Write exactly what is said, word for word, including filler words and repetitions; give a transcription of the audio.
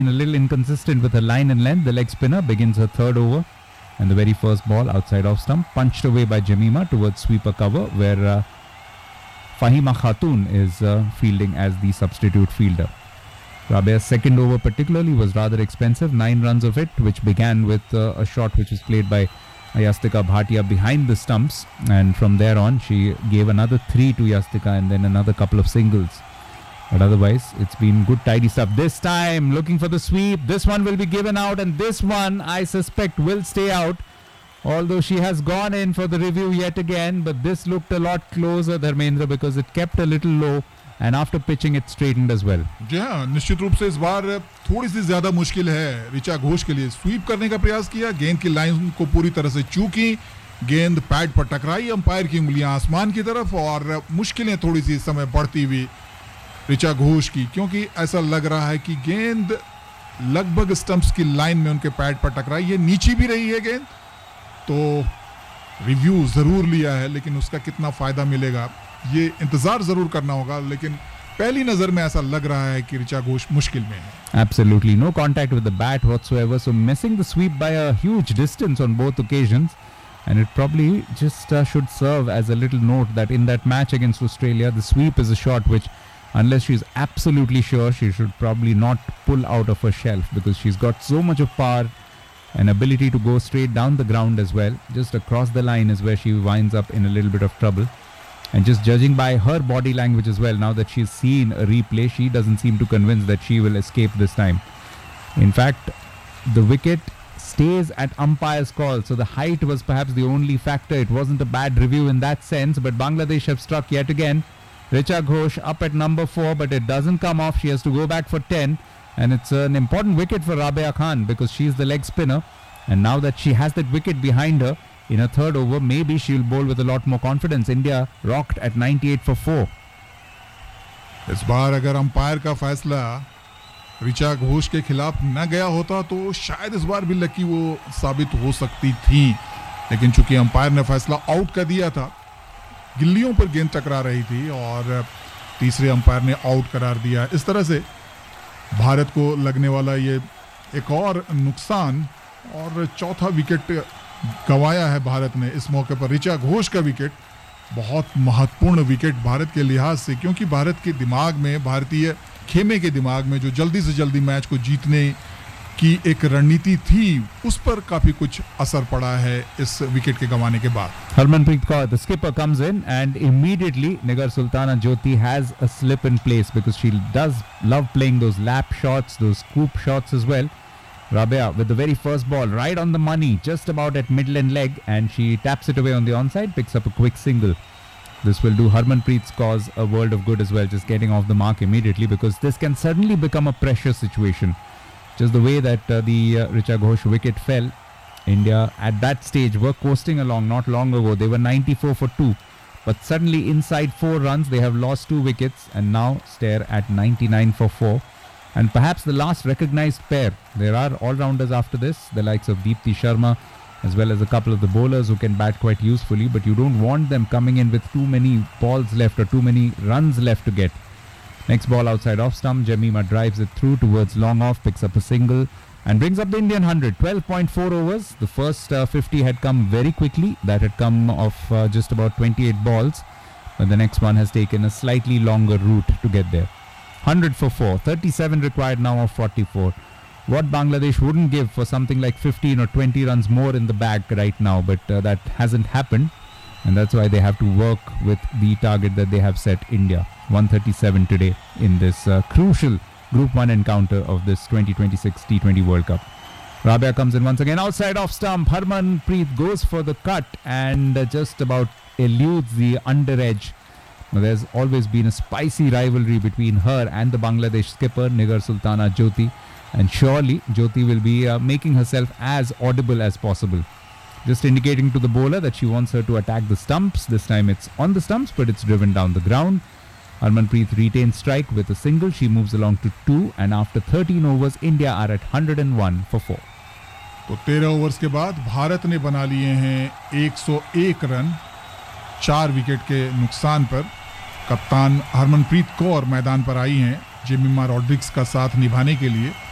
A little inconsistent with her line and length. The leg spinner begins her third over, and the very first ball outside off stump, punched away by Jemimah towards sweeper cover, where uh, Fahima Khatun is uh, fielding as the substitute fielder. Rabia's second over particularly was rather expensive, nine runs of it, which began with uh, a shot which was played by Yastika Bhatia behind the stumps, and from there on she gave another three to Yastika and then another couple of singles. But otherwise, it's been good, tidy stuff. This time, looking for the sweep. This one will be given out, and this one, I suspect, will stay out. Although she has gone in for the review yet again, but this looked a lot closer, Dharmendra, because it kept a little low, and after pitching, it straightened as well. जी हाँ, निश्चित रूप से इस बार थोड़ी सी ज्यादा मुश्किल है ऋचा घोष के लिए. स्वीप करने का प्रयास किया, गेंद की लाइन को पूरी तरह से चूकी, गेंद पैड पर टकराई, अंपायर की उंगलियां आसमान की तरफ, और मुश्किलें थोड़ी सी इस समय बढ़ती हुई ऋचा घोष की, क्योंकि ऐसा लग रहा है कि गेंद लगभग स्टंप्स की लाइन में उनके पैड पर टकराई है. नीची भी रही है गेंद, तो रिव्यू जरूर लिया है, लेकिन उसका कितना फायदा मिलेगा ये इंतजार जरूर करना होगा. लेकिन पहली नजर में ऐसा लग रहा है कि ऋचा घोष मुश्किल में है. Absolutely no contact with the bat whatsoever, so missing the sweep by a huge distance on both occasions, and it probably just uh, should serve as a little note that in that match against Australia, the sweep is a shot which, unless she's absolutely sure, she should probably not pull out of her shelf, because she's got so much of power and ability to go straight down the ground as well. Just across the line is where she winds up in a little bit of trouble. And just judging by her body language as well, now that she's seen a replay, she doesn't seem to convince that she will escape this time. In fact, the wicket stays at umpire's call, so the height was perhaps the only factor. It wasn't a bad review in that sense, but Bangladesh have struck yet again. Richa Ghosh up at number four, but it doesn't come off. She has to go back for ten, and it's an important wicket for Rabia Khan because she's the leg spinner, and now that she has that wicket behind her in her third over, maybe she'll bowl with a lot more confidence. India rocked at ninety-eight for four. इस बार अगर umpire का फैसला ऋचा घोष के खिलाफ न गया होता तो शायद इस बार भी लकी वो साबित हो सकती थी, लेकिन चूंकि अंपायर ने फैसला आउट कर दिया था, गिल्लियों पर गेंद टकरा रही थी और तीसरे अंपायर ने आउट करार दिया. इस तरह से भारत को लगने वाला ये एक और नुकसान, और चौथा विकेट गंवाया है भारत ने इस मौके पर. ऋचा घोष का विकेट बहुत महत्वपूर्ण विकेट भारत के लिहाज से, क्योंकि भारत के दिमाग में, भारतीय खेमे के दिमाग में जो जल्दी से जल्दी मैच को जीतने की एक रणनीति थी, उस पर काफी कुछ असर पड़ा है इस विकेट के गंवाने के बाद. Harmanpreet Kaur, the skipper, comes in, and immediately Nigar Sultana Jyoti has a slip in place because she does love playing those lap shots, those scoop shots as well. Rabia with the very first ball right on the money, just about at midland leg, and she taps it away on the onside, picks up a quick single. This will do Harmanpreet's cause a world of good as well, just getting off the mark immediately, because this can suddenly become a pressure situation. Just the way that uh, the uh, Richa Ghosh wicket fell, India at that stage were coasting along not long ago. They were ninety-four for two, but suddenly inside four runs they have lost two wickets and now stare at ninety-nine for four. And perhaps the last recognized pair. There are all-rounders after this, the likes of Deepti Sharma, as well as a couple of the bowlers who can bat quite usefully, but you don't want them coming in with too many balls left or too many runs left to get. Next ball outside off stump, Jemimah drives it through towards long off, picks up a single and brings up the Indian one hundred. twelve point four overs. The first uh, fifty had come very quickly. That had come off uh, just about twenty-eight balls. But the next one has taken a slightly longer route to get there. one hundred for four. thirty-seven required now of forty-four. What Bangladesh wouldn't give for something like fifteen or twenty runs more in the bag right now, but uh, that hasn't happened. And that's why they have to work with the target that they have set, India. one thirty-seven today in this uh, crucial Group one encounter of this twenty twenty-six T twenty World Cup. Rabia comes in once again outside off stump. Harmanpreet goes for the cut and uh, just about eludes the under edge. Now, there's always been a spicy rivalry between her and the Bangladesh skipper Nigar Sultana Jyoti, and surely Jyoti will be uh, making herself as audible as possible. Just indicating to the bowler that she wants her to attack the stumps. This time it's on the stumps, but it's driven down the ground. Harmanpreet retains strike with a single. She moves along to two, and after thirteen overs, India are at one hundred one for four. तो तेरह overs के बाद भारत ने बना लिए हैं एक सौ एक रन चार विकेट के नुकसान पर. कप्तान हरमनप्रीत कौर मैदान पर आई हैं जेमिमा रॉड्रिक्स का साथ निभाने के लिए.